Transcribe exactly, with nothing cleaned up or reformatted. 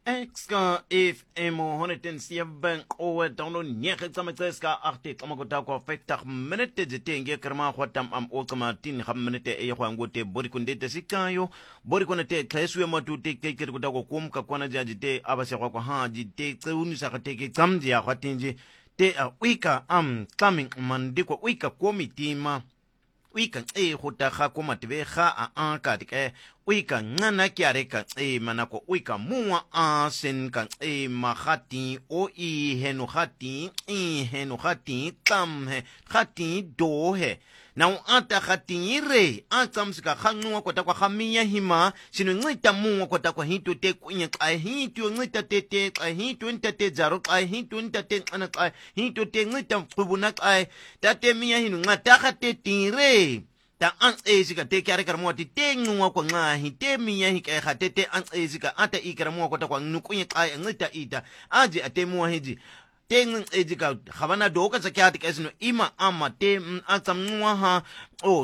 Exka if emo honetin sieben owe dono nyeke tsamekseska arte kamakota ko fekta minute jitenge kerma khwatam am okama tin ham minute e khwangote borikunde te sikayo borikunde kleswe matute keke kuta ko kumka kwana jajite abase kwa ha jite tseuni sakateke tsamji ya khwatinji te a wika am coming mandiko wika komitima wika e khota kha ko matbe kha a anka dike wika ngana kyare ka e manako wika muwa a sen ka e mahati o i henu khati i henu khati tam he khati do he na ata khati re atsamsika khanwa kota kwa khamiya hima sinu ncita muwa kota kwa hitu te kunya xa hitu ncita te te xa hitu ntate zaro xa hitu ntate xana xa hitu te ncita qubuna xa tate miya hinu ngata khate tire ta an ezika te kyare kar mwati te ngwa kwa ngahi te miya hika khate te an ezika ata ikara mwa kota kwa nukunya xa ncita ita aje ate mwa hiji te ezika khabana doka sa kyati kesino ima ama te atsam ngwa ha o